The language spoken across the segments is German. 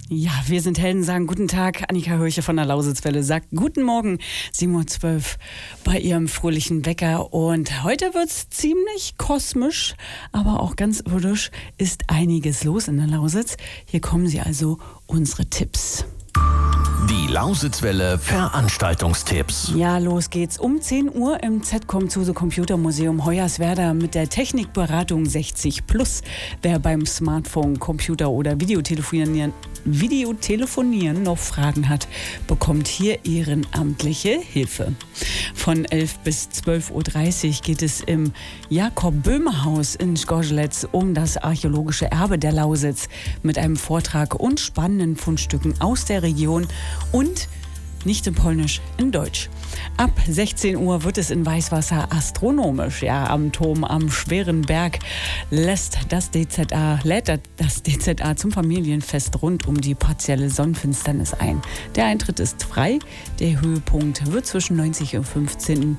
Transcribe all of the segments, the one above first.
Ja, wir sind Helden, sagen guten Tag. Annika Hörche von der Lausitzwelle sagt guten Morgen, 7:12 Uhr bei ihrem fröhlichen Wecker. Und heute wird's ziemlich kosmisch, aber auch ganz irdisch ist einiges los in der Lausitz. Hier kommen sie also, unsere Tipps. Die Lausitzwelle Veranstaltungstipps. Ja, los geht's. Um 10 Uhr im ZCOM-Zuse Computermuseum Hoyerswerda mit der Technikberatung 60+. Wer beim Smartphone, Computer oder Videotelefonieren noch Fragen hat, bekommt hier ehrenamtliche Hilfe. Von 11 bis 12:30 Uhr geht es im Jakob-Böhme-Haus in Schorscheletz um das archäologische Erbe der Lausitz mit einem Vortrag und spannenden Fundstücken aus der Region und nicht in Polnisch, in Deutsch. Ab 16 Uhr wird es in Weißwasser astronomisch. Ja, am Turm am Schweren Berg lädt das DZA zum Familienfest rund um die partielle Sonnenfinsternis ein. Der Eintritt ist frei. Der Höhepunkt wird zwischen 19:50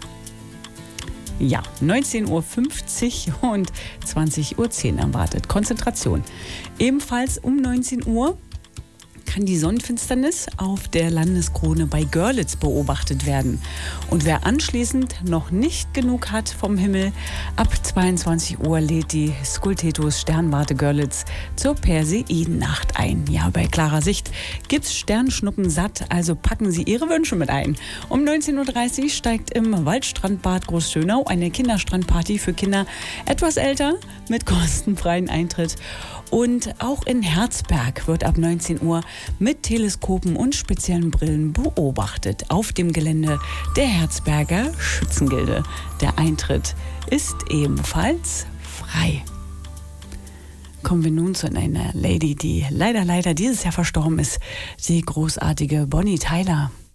Uhr und 20:10 Uhr erwartet. Konzentration. Ebenfalls um 19 Uhr kann die Sonnenfinsternis auf der Landeskrone bei Görlitz beobachtet werden. Und wer anschließend noch nicht genug hat vom Himmel, ab 22 Uhr lädt die Skultetus Sternwarte Görlitz zur Perseidennacht ein. Ja, bei klarer Sicht gibt's Sternschnuppen satt, also packen Sie Ihre Wünsche mit ein. Um 19:30 Uhr steigt im Waldstrandbad Großschönau eine Kinderstrandparty für Kinder etwas älter mit kostenfreien Eintritt. Und auch in Herzberg wird ab 19 Uhr mit Teleskopen und speziellen Brillen beobachtet auf dem Gelände der Herzberger Schützengilde. Der Eintritt ist ebenfalls frei. Kommen wir nun zu einer Lady, die leider dieses Jahr verstorben ist, die großartige Bonnie Tyler.